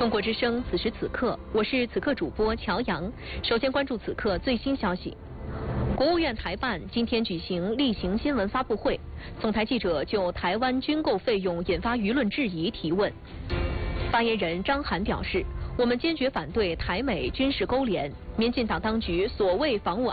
中国之声，此时此刻，我是此刻主播乔阳。首先关注此刻最新消息。国务院台办今天举行例行新闻发布会，总台记者就台湾军购费用引发舆论质疑提问。发言人张涵表示，我们坚决反对台美军事勾连，民进党当局所谓防务